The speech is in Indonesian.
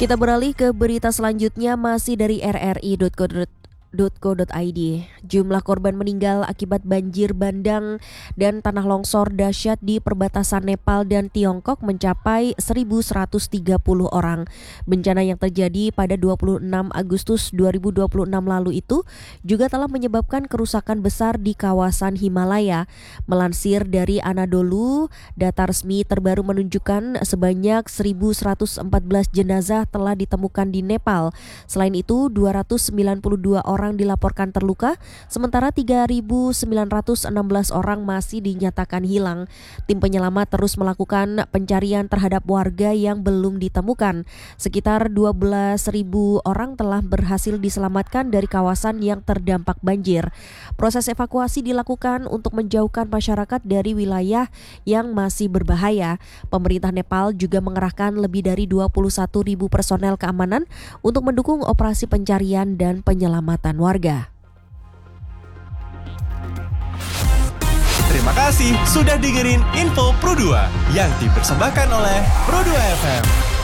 Kita beralih ke berita selanjutnya masih dari rri.co.id. Jumlah korban meninggal akibat banjir bandang dan tanah longsor dahsyat di perbatasan Nepal dan Tiongkok mencapai 1.130 orang. Bencana yang terjadi pada 26 Agustus 2026 lalu itu juga telah menyebabkan kerusakan besar di kawasan Himalaya. Melansir dari Anadolu, data resmi terbaru menunjukkan sebanyak 1.114 jenazah telah ditemukan di Nepal. Selain itu, 292 orang dilaporkan terluka, sementara 3.916 orang masih dinyatakan hilang. Tim penyelamat terus melakukan pencarian terhadap warga yang belum ditemukan. Sekitar 12.000 orang telah berhasil diselamatkan dari kawasan yang terdampak banjir. Proses evakuasi dilakukan untuk menjauhkan masyarakat dari wilayah yang masih berbahaya. Pemerintah Nepal juga mengerahkan lebih dari 21.000 personel keamanan untuk mendukung operasi pencarian dan penyelamatan warga. Terima kasih sudah dengerin Info Pro 2 yang dipersembahkan oleh Pro 2 FM.